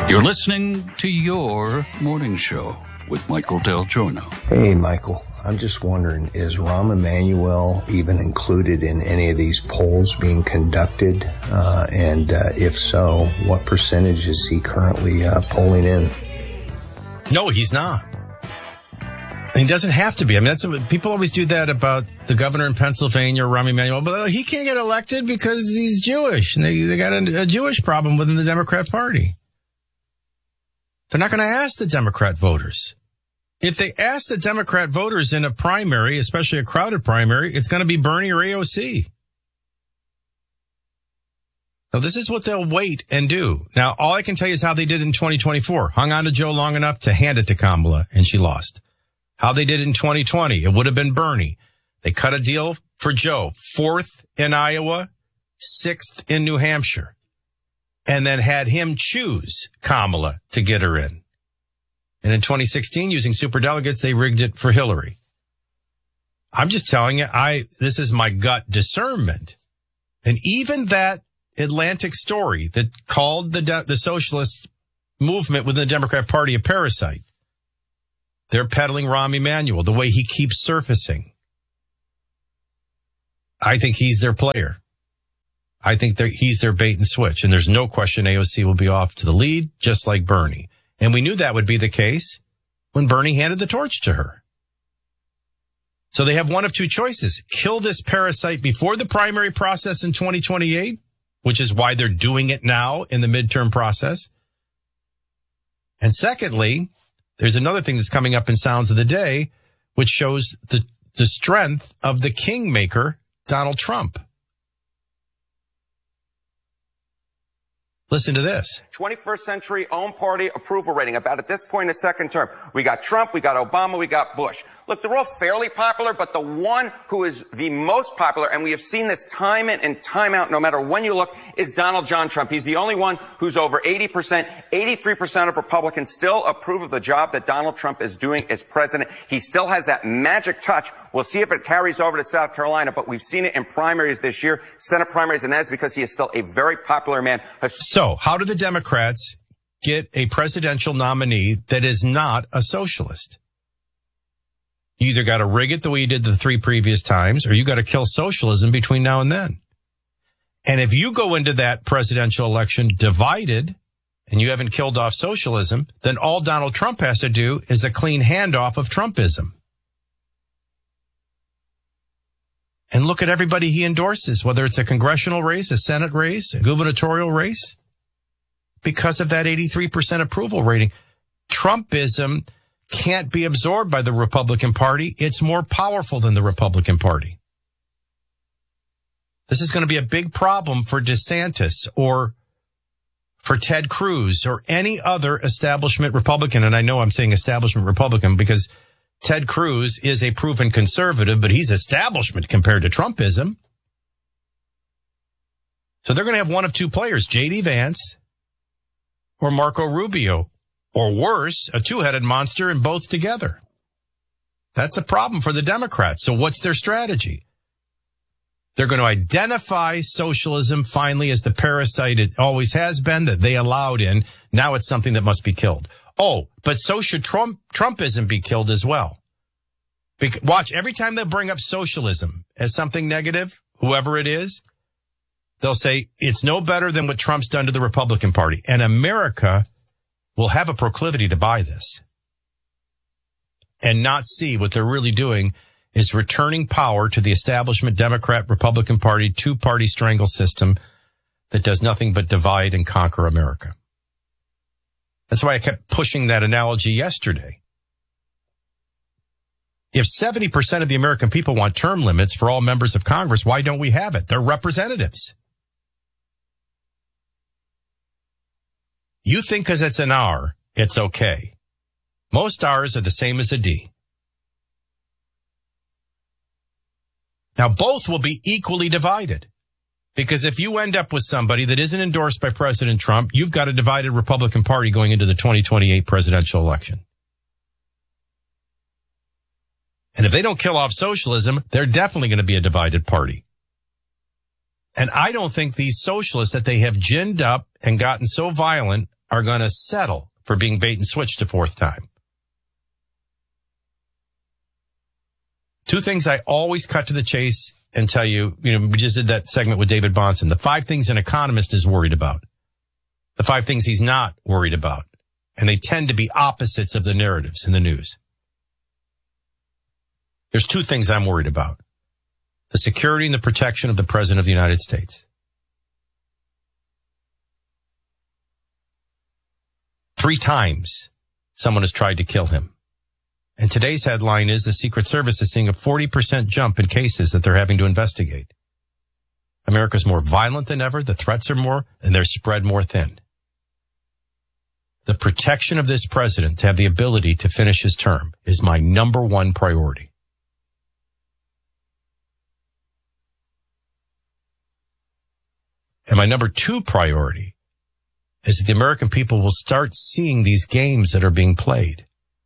You're listening to Your Morning Show with Michael Del Giorno. Hey, Michael. I'm just wondering, is Rahm Emanuel even included in any of these polls being conducted? And if so, what percentage is he currently polling in? No, he's not. He doesn't have to be. I mean, people always do that about the governor in Pennsylvania, Rahm Emanuel, but he can't get elected because he's Jewish, and they got a Jewish problem within the Democrat Party. They're not going to ask the Democrat voters. If they ask the Democrat voters in a primary, especially a crowded primary, it's going to be Bernie or AOC. So this is what they'll wait and do. Now, all I can tell you is how they did in 2024. Hung on to Joe long enough to hand it to Kamala, and she lost. How they did in 2020, it would have been Bernie. They cut a deal for Joe, 4th in Iowa, 6th in New Hampshire, and then had him choose Kamala to get her in. And in 2016, using superdelegates, they rigged it for Hillary. I'm just telling you, this is my gut discernment. And even that Atlantic story that called the socialist movement within the Democrat Party a parasite, they're peddling Rahm Emanuel the way he keeps surfacing. I think he's their player. I think he's their bait and switch. And there's no question AOC will be off to the lead, just like Bernie. And we knew that would be the case when Bernie handed the torch to her. So they have one of two choices. Kill this parasite before the primary process in 2028, which is why they're doing it now in the midterm process. And secondly, there's another thing that's coming up in Sounds of the Day, which shows the strength of the kingmaker, Donald Trump. Listen to this. 21st century own party approval rating, about at this point in the second term. We got Trump, we got Obama, we got Bush. Look, they're all fairly popular, but the one who is the most popular, and we have seen this time in and time out, no matter when you look, is Donald John Trump. He's the only one who's over 80%. 83% of Republicans still approve of the job that Donald Trump is doing as president. He still has that magic touch. We'll see if it carries over to South Carolina, but we've seen it in primaries this year, Senate primaries, and that's because he is still a very popular man. So how do the Democrats get a presidential nominee that is not a socialist? You either got to rig it the way you did the 3 previous times, or you got to kill socialism between now and then. And if you go into that presidential election divided and you haven't killed off socialism, then all Donald Trump has to do is a clean handoff of Trumpism. And look at everybody he endorses, whether it's a congressional race, a Senate race, a gubernatorial race, because of that 83% approval rating. Trumpism can't be absorbed by the Republican Party. It's more powerful than the Republican Party. This is going to be a big problem for DeSantis or for Ted Cruz or any other establishment Republican. And I know I'm saying establishment Republican because Ted Cruz is a proven conservative, but he's establishment compared to Trumpism. So they're going to have one of two players, J.D. Vance or Marco Rubio, or worse, a two-headed monster and both together. That's a problem for the Democrats. So what's their strategy? They're going to identify socialism finally as the parasite it always has been that they allowed in. Now it's something that must be killed. Oh, but so should Trumpism be killed as well. Watch, every time they bring up socialism as something negative, whoever it is, they'll say it's no better than what Trump's done to the Republican Party. And America will have a proclivity to buy this and not see what they're really doing is returning power to the establishment Democrat-Republican Party, two-party strangle system that does nothing but divide and conquer America. That's why I kept pushing that analogy yesterday. If 70% of the American people want term limits for all members of Congress, why don't we have it? They're representatives. You think because it's an R, it's okay. Most R's are the same as a D. Now, both will be equally divided. Because if you end up with somebody that isn't endorsed by President Trump, you've got a divided Republican Party going into the 2028 presidential election. And if they don't kill off socialism, they're definitely going to be a divided party. And I don't think these socialists that they have ginned up and gotten so violent are going to settle for being bait and switched a fourth time. Two things I always cut to the chase and tell you, we just did that segment with David Bahnsen. The 5 things an economist is worried about. The 5 things he's not worried about. And they tend to be opposites of the narratives in the news. There's 2 things I'm worried about. The security and the protection of the President of the United States. 3 times someone has tried to kill him. And today's headline is the Secret Service is seeing a 40% jump in cases that they're having to investigate. America's more violent than ever. The threats are more, and they're spread more thin. The protection of this president to have the ability to finish his term is my number 1 priority. And my number 2 priority is that the American people will start seeing these games that are being played.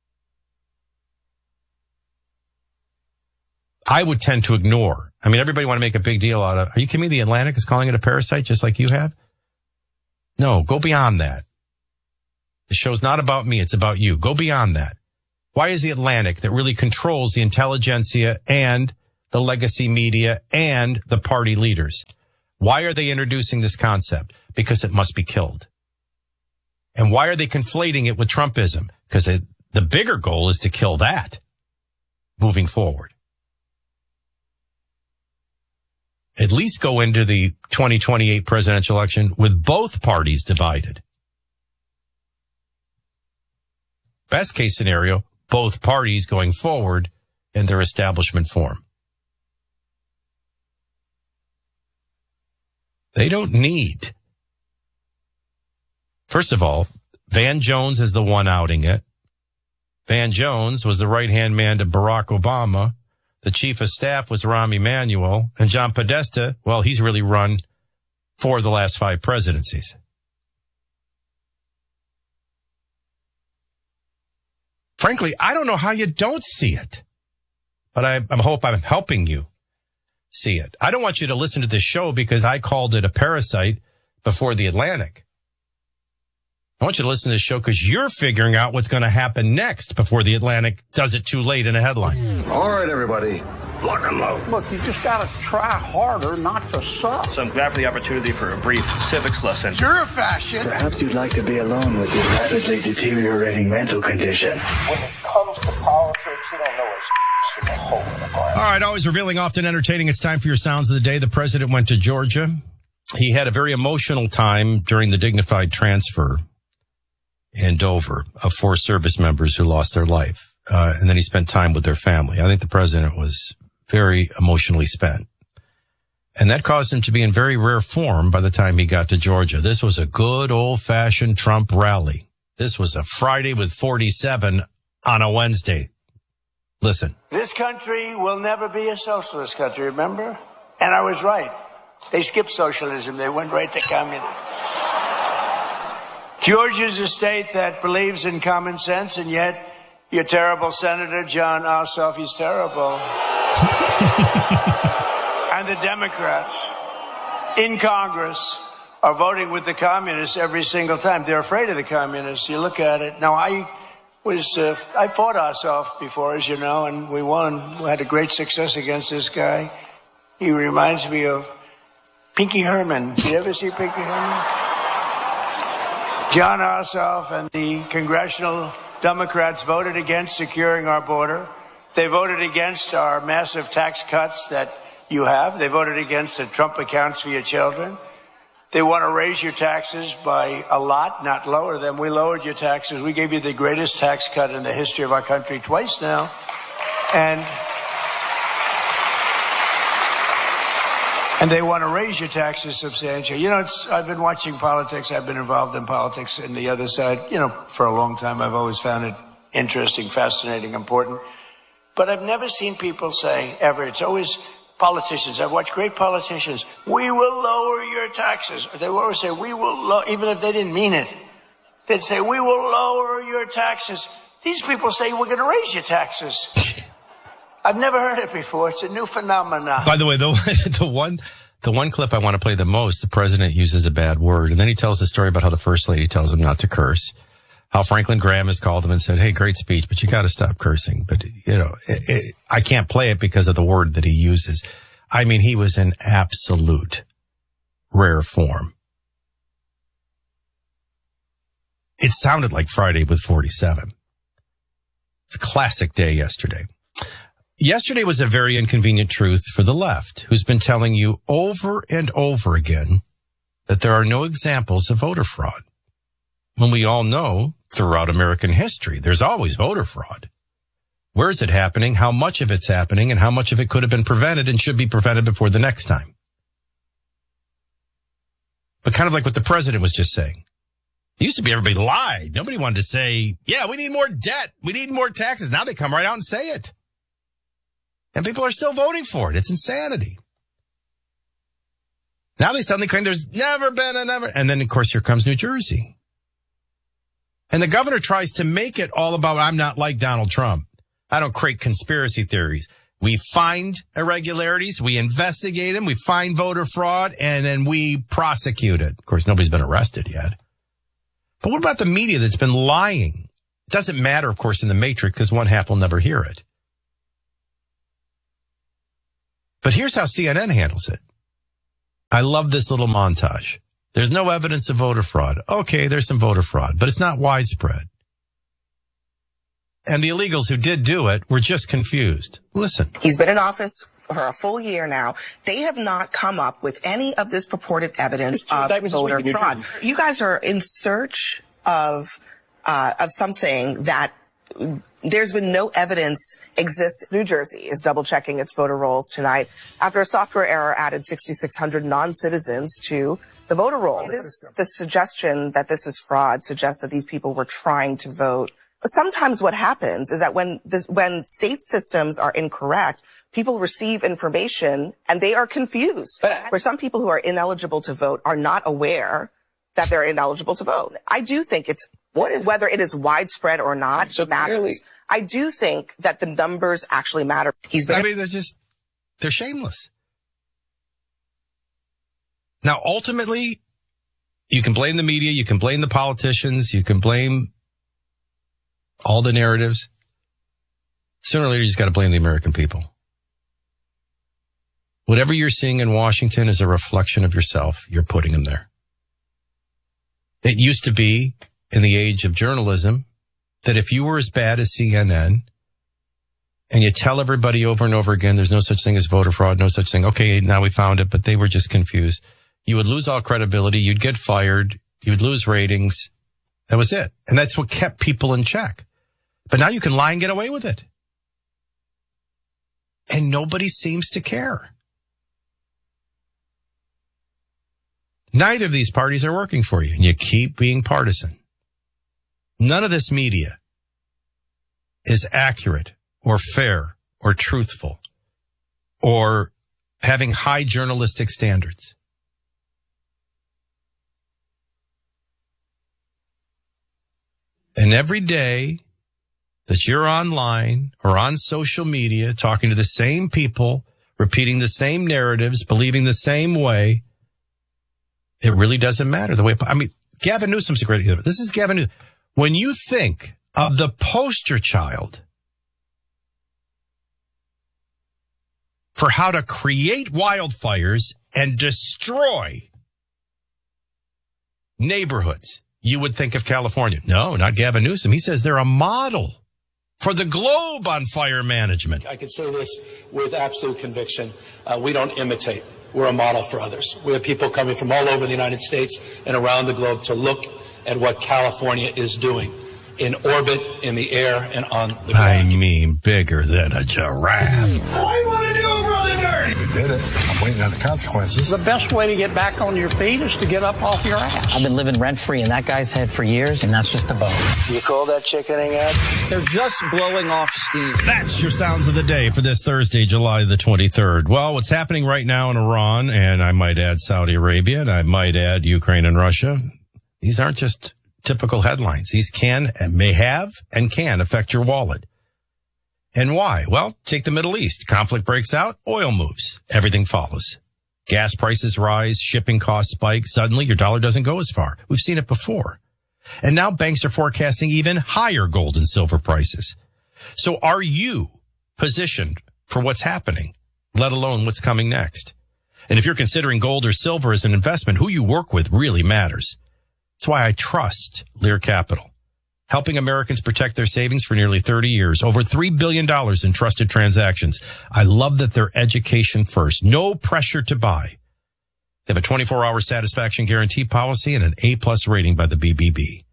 I would tend to ignore. I mean, everybody want to make a big deal out of, are you kidding me? The Atlantic is calling it a parasite just like you have? No, go beyond that. The show's not about me. It's about you. Go beyond that. Why is the Atlantic, that really controls the intelligentsia and the legacy media and the party leaders, why are they introducing this concept? Because it must be killed. And why are they conflating it with Trumpism? Because the bigger goal is to kill that moving forward. At least go into the 2028 presidential election with both parties divided. Best case scenario, both parties going forward in their establishment form. They don't need. First of all, Van Jones is the one outing it. Van Jones was the right-hand man to Barack Obama. The chief of staff was Rahm Emanuel, and John Podesta, well, he's really run for the last 5 presidencies. Frankly, I don't know how you don't see it, but I hope I'm helping you see it. I don't want you to listen to this show because I called it a parasite before the Atlantic. I want you to listen to this show because you're figuring out what's going to happen next before the Atlantic does it too late in a headline. All right, everybody, lock and load. Look, you just got to try harder not to suck. So I'm glad for the opportunity for a brief civics lesson. You're a fascist. Perhaps you'd like to be alone with your rapidly deteriorating mental condition. When it comes to politics, you don't know it's from a hole in the ground. All right, always revealing, often entertaining. It's time for your sounds of the day. The president went to Georgia. He had a very emotional time during the dignified transfer in Dover of 4 service members who lost their life. And then he spent time with their family. I think the president was very emotionally spent. And that caused him to be in very rare form by the time he got to Georgia. This was a good old-fashioned Trump rally. This was a Friday with 47 on a Wednesday. Listen. This country will never be a socialist country, remember? And I was right. They skipped socialism. They went right to communism. Georgia's a state that believes in common sense, and yet your terrible Senator Jon Ossoff, he's terrible. And the Democrats in Congress are voting with the communists every single time. They're afraid of the communists. You look at it. Now, I fought Ossoff before, as you know, and we won. We had a great success against this guy. He reminds me of Pinky Herman. Did you ever see Pinky Herman? Jon Ossoff and the congressional Democrats voted against securing our border. They voted against our massive tax cuts that you have. They voted against the Trump accounts for your children. They want to raise your taxes by a lot, not lower them. We lowered your taxes. We gave you the greatest tax cut in the history of our country twice now. And they want to raise your taxes substantially. You know, I've been watching politics. I've been involved in politics in the other side, for a long time. I've always found it interesting, fascinating, important. But I've never seen people say, ever, it's always politicians. I've watched great politicians. We will lower your taxes. They will always say, we will, even if they didn't mean it. They'd say, we will lower your taxes. These people say, we're going to raise your taxes. I've never heard it before. It's a new phenomenon. By the way, the The one clip I want to play the most, the president uses a bad word. And then he tells the story about how the first lady tells him not to curse. How Franklin Graham has called him and said, hey, great speech, but you got to stop cursing. But, I can't play it because of the word that he uses. I mean, he was in absolute rare form. It sounded like Friday with 47. It's a classic day yesterday. Yesterday was a very inconvenient truth for the left, who's been telling you over and over again that there are no examples of voter fraud. When we all know throughout American history, there's always voter fraud. Where is it happening? How much of it's happening? And how much of it could have been prevented and should be prevented before the next time? But kind of like what the president was just saying. It used to be everybody lied. Nobody wanted to say, yeah, we need more debt. We need more taxes. Now they come right out and say it. And people are still voting for it. It's insanity. Now they suddenly claim there's never been a never. And then, of course, here comes New Jersey. And the governor tries to make it all about, I'm not like Donald Trump. I don't create conspiracy theories. We find irregularities, we investigate them, we find voter fraud, and then we prosecute it. Of course, nobody's been arrested yet. But what about the media that's been lying? It doesn't matter, of course, in the Matrix, because one half will never hear it. But here's how CNN handles it. I love this little montage. There's no evidence of voter fraud. Okay, there's some voter fraud, but it's not widespread. And the illegals who did do it were just confused. Listen. He's been in office for a full year now. They have not come up with any of this purported evidence of voter fraud. You guys are in search of something that there's been no evidence exists. New Jersey is double checking its voter rolls tonight after a software error added 6,600 non-citizens to the voter rolls. The suggestion that this is fraud suggests that these people were trying to vote. Sometimes what happens is that when state systems are incorrect, people receive information and they are confused. Where some people who are ineligible to vote are not aware that they're ineligible to vote. I do think it's whether it is widespread or not matters. I do think that the numbers actually matter. They're shameless. Now, ultimately, you can blame the media, you can blame the politicians, you can blame all the narratives. Sooner or later, you just got to blame the American people. Whatever you're seeing in Washington is a reflection of yourself. You're putting them there. It used to be, in the age of journalism, that if you were as bad as CNN and you tell everybody over and over again, there's no such thing as voter fraud, no such thing. Okay, now we found it, but they were just confused. You would lose all credibility. You'd get fired. You would lose ratings. That was it. And that's what kept people in check. But now you can lie and get away with it. And nobody seems to care. Neither of these parties are working for you, and you keep being partisan. None of this media is accurate or fair or truthful or having high journalistic standards. And every day that you're online or on social media talking to the same people, repeating the same narratives, believing the same way, it really doesn't matter the way. I mean, Gavin Newsom's a great example. This is Gavin Newsom. When you think of the poster child for how to create wildfires and destroy neighborhoods, you would think of California. No, not Gavin Newsom. He says they're a model for the globe on fire management. I can say this with absolute conviction. We don't imitate. We're a model for others. We have people coming from all over the United States and around the globe to look at what California is doing in orbit, in the air, and on the ground. I mean, bigger than a giraffe. What do you want to do, Brother Dirty? We did it. I'm waiting on the consequences. The best way to get back on your feet is to get up off your ass. I've been living rent-free in that guy's head for years, and that's just a bone. You call that chickening out? They're just blowing off steam. That's your sounds of the day for this Thursday, July the 23rd. Well, what's happening right now in Iran, and I might add Saudi Arabia, and I might add Ukraine and Russia, these aren't just typical headlines. These can and may have and can affect your wallet. And why? Well, take the Middle East. Conflict breaks out, oil moves. Everything follows. Gas prices rise, shipping costs spike. Suddenly, your dollar doesn't go as far. We've seen it before. And now banks are forecasting even higher gold and silver prices. So are you positioned for what's happening, let alone what's coming next? And if you're considering gold or silver as an investment, who you work with really matters. That's why I trust Lear Capital, helping Americans protect their savings for nearly 30 years, over $3 billion in trusted transactions. I love that they're education first. No pressure to buy. They have a 24-hour satisfaction guarantee policy and an A+ rating by the BBB.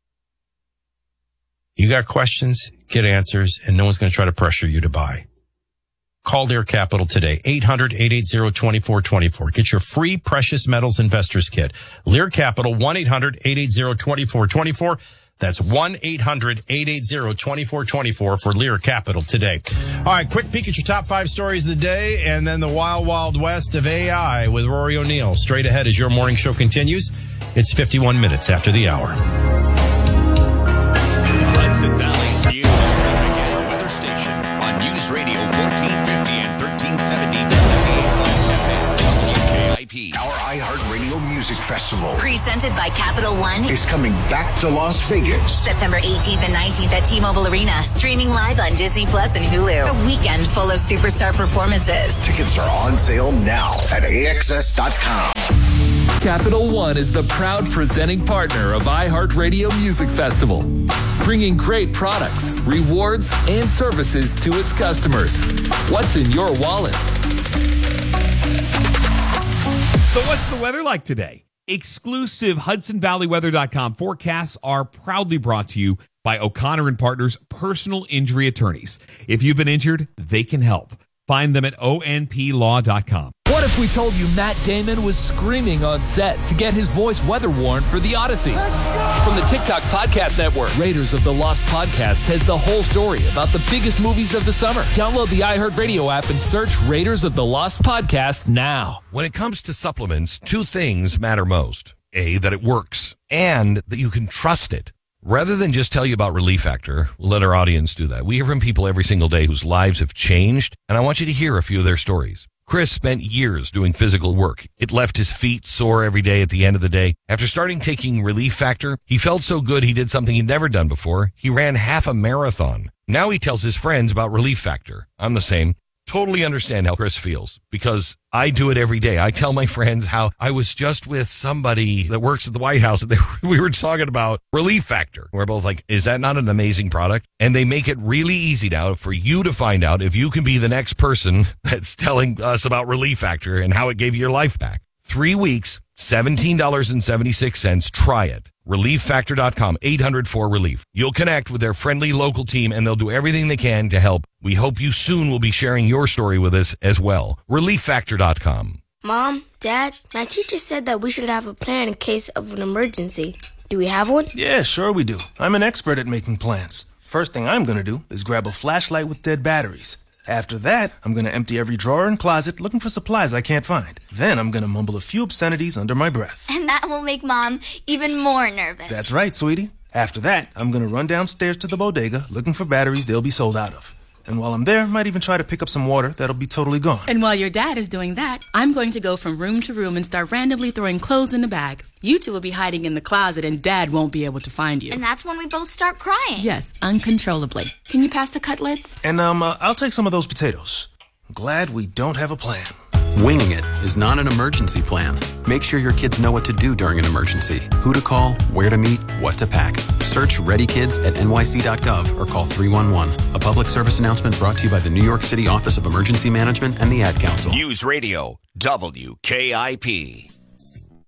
You got questions, get answers, and no one's going to try to pressure you to buy. Call Lear Capital today, 800-880-2424. Get your free precious metals investors kit. Lear Capital, 1-800-880-2424. That's 1-800-880-2424 for Lear Capital today. All right, quick peek at your top 5 stories of the day, and then the wild, wild west of AI with Rory O'Neill. Straight ahead as your morning show continues. It's 51 minutes after the hour. Hudson Valley's News, Traffic, and Weather Station on News Radio 1450 and 1370 98.5 FM WKIP. Our iHeartRadio Music Festival, presented by Capital One, is coming back to Las Vegas. September 18th and 19th at T-Mobile Arena. Streaming live on Disney Plus and Hulu. A weekend full of superstar performances. Tickets are on sale now at AXS.com. Capital One is the proud presenting partner of iHeartRadio Music Festival, bringing great products, rewards, and services to its customers. What's in your wallet? So what's the weather like today? Exclusive HudsonValleyWeather.com forecasts are proudly brought to you by O'Connor & Partners Personal Injury Attorneys. If you've been injured, they can help. Find them at onplaw.com. What if we told you Matt Damon was screaming on set to get his voice weather warned for The Odyssey? From the TikTok Podcast Network, Raiders of the Lost Podcast has the whole story about the biggest movies of the summer. Download the iHeartRadio app and search Raiders of the Lost Podcast now. When it comes to supplements, 2 things matter most. A, that it works, and that you can trust it. Rather than just tell you about Relief Factor, we'll let our audience do that. We hear from people every single day whose lives have changed, and I want you to hear a few of their stories. Chris spent years doing physical work. It left his feet sore every day at the end of the day. After starting taking Relief Factor, he felt so good he did something he'd never done before. He ran half a marathon. Now he tells his friends about Relief Factor. I'm the same. Totally understand how Chris feels because I do it every day. I tell my friends how I was just with somebody that works at the White House and we were talking about Relief Factor. We're both like, is that not an amazing product? And they make it really easy now for you to find out if you can be the next person that's telling us about Relief Factor and how it gave you your life back. 3 weeks, $17.76. Try it. ReliefFactor.com, 800-4RELIEF. You'll connect with their friendly local team, and they'll do everything they can to help. We hope you soon will be sharing your story with us as well. ReliefFactor.com. Mom, Dad, my teacher said that we should have a plan in case of an emergency. Do we have one? Yeah, sure we do. I'm an expert at making plans. First thing I'm going to do is grab a flashlight with dead batteries. After that, I'm going to empty every drawer and closet looking for supplies I can't find. Then I'm going to mumble a few obscenities under my breath. And that will make Mom even more nervous. That's right, sweetie. After that, I'm going to run downstairs to the bodega looking for batteries they'll be sold out of. And while I'm there, might even try to pick up some water that'll be totally gone. And while your dad is doing that, I'm going to go from room to room and start randomly throwing clothes in the bag. You two will be hiding in the closet and Dad won't be able to find you. And that's when we both start crying. Yes, uncontrollably. Can you pass the cutlets? And I'll take some of those potatoes. I'm glad we don't have a plan. Winging it is not an emergency plan. Make sure your kids know what to do during an emergency, who to call, where to meet, what to pack. Search Ready Kids at nyc.gov or call 311. A public service announcement brought to you by the New York City Office of Emergency Management and the Ad Council. News Radio, WKIP.